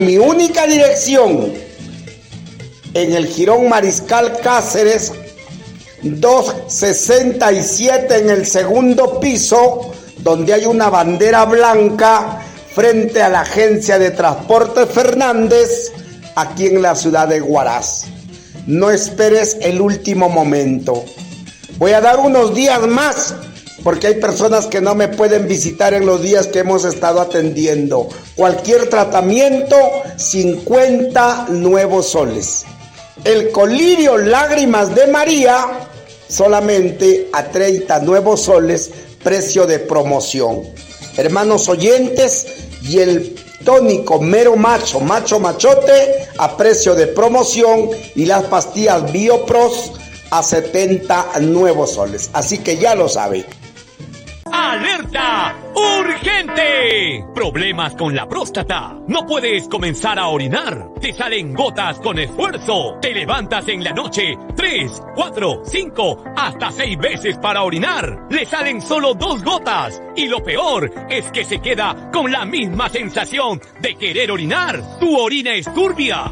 Mi única dirección en el Jirón Mariscal Cáceres 267 en el segundo piso, donde hay una bandera blanca frente a la agencia de transporte Fernández, aquí en la ciudad de Huaraz. No esperes el último momento. Voy a dar unos días más, porque hay personas que no me pueden visitar en los días que hemos estado atendiendo. Cualquier tratamiento, 50 nuevos soles. El colirio Lágrimas de María, solamente a 30 nuevos soles, precio de promoción. Hermanos oyentes, y el tónico Mero Macho, Machote, a precio de promoción, y las pastillas Biopros a 70 nuevos soles. Así que ya lo sabe. ¡Alerta! ¡Urgente! Problemas con la próstata. No puedes comenzar a orinar. Te salen gotas con esfuerzo. Te levantas en la noche 3, 4, 5, hasta 6 veces para orinar. Le salen solo 2 gotas. Y lo peor es que se queda con la misma sensación de querer orinar. Tu orina es turbia.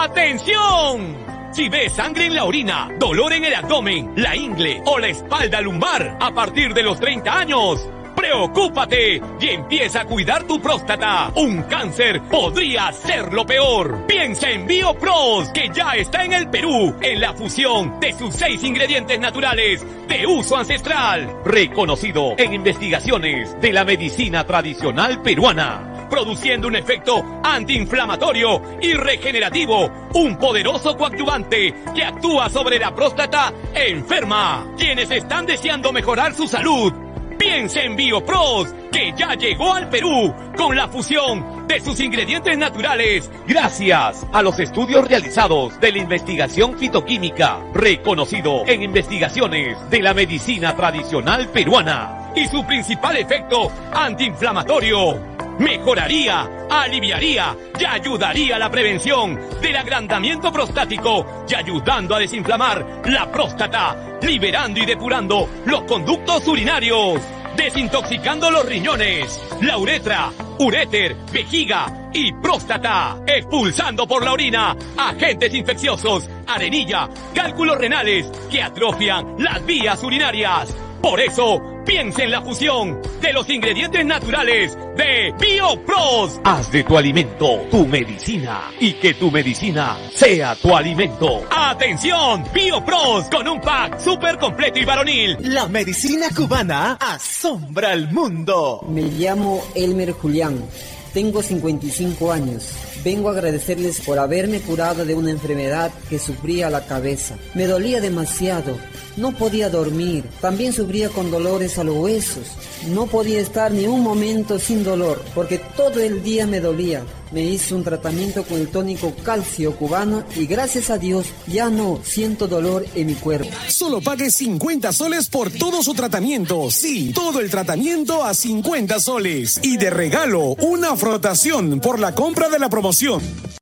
¡Atención! Si ves sangre en la orina, dolor en el abdomen, la ingle o la espalda lumbar a partir de los 30 años, ¡preocúpate! Y empieza a cuidar tu próstata. Un cáncer podría ser lo peor. Piensa en Biopros, que ya está en el Perú, en la fusión de sus 6 ingredientes naturales de uso ancestral, reconocido en investigaciones de la medicina tradicional peruana, produciendo un efecto antiinflamatorio y regenerativo, un poderoso coadyuvante que actúa sobre la próstata enferma. Quienes están deseando mejorar su salud, piensa en Biopros, que ya llegó al Perú con la fusión de sus ingredientes naturales, gracias a los estudios realizados de la investigación fitoquímica, reconocido en investigaciones de la medicina tradicional peruana, y su principal efecto antiinflamatorio mejoraría, aliviaría y ayudaría a la prevención del agrandamiento prostático y ayudando a desinflamar la próstata, liberando y depurando los conductos urinarios, desintoxicando los riñones, la uretra, uréter, vejiga y próstata, expulsando por la orina agentes infecciosos, arenilla, cálculos renales que atrofian las vías urinarias. Por eso, piensa en la fusión de los ingredientes naturales de Biopros. Haz de tu alimento tu medicina y que tu medicina sea tu alimento. ¡Atención! Biopros con un pack súper completo y varonil. La medicina cubana asombra al mundo. Me llamo Elmer Julián. Tengo 55 años. Vengo a agradecerles por haberme curado de una enfermedad que sufría la cabeza. Me dolía demasiado. No podía dormir. También sufría con dolores a los huesos. No podía estar ni un momento sin dolor, porque todo el día me dolía. Me hice un tratamiento con el tónico calcio cubano y gracias a Dios ya no siento dolor en mi cuerpo. Solo pague 50 soles por todo su tratamiento. Sí, todo el tratamiento a 50 soles. Y de regalo, una frotación por la compra de la promoción.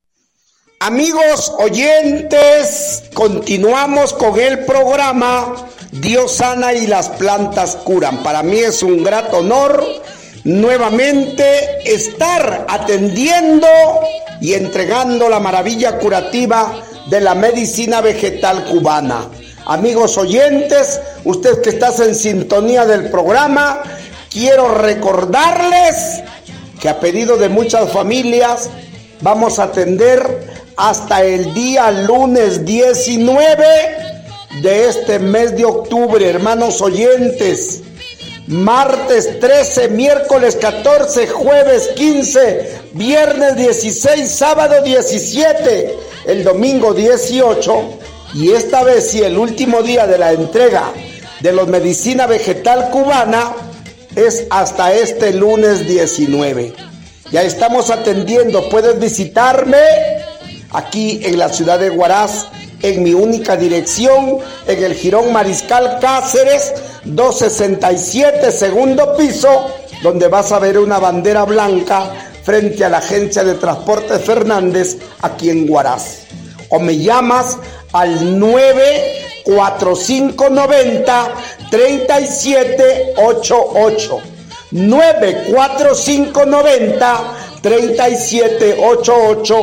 Amigos oyentes, continuamos con el programa Dios sana y las plantas curan. Para mí es un grato honor nuevamente estar atendiendo y entregando la maravilla curativa de la medicina vegetal cubana. Amigos oyentes, usted que estás en sintonía del programa, quiero recordarles que a pedido de muchas familias vamos a atender hasta el día lunes 19 de este mes de octubre, hermanos oyentes. Martes 13, miércoles 14, jueves 15, viernes 16, sábado 17, el domingo 18, y esta vez sí, el último día de la entrega de la medicina vegetal cubana es hasta este lunes 19. Ya estamos atendiendo, puedes visitarme aquí en la ciudad de Huaraz, en mi única dirección, en el Jirón Mariscal Cáceres, 267, segundo piso, donde vas a ver una bandera blanca frente a la agencia de transporte Fernández, aquí en Huaraz. O me llamas al 94590-3788. 94590 3788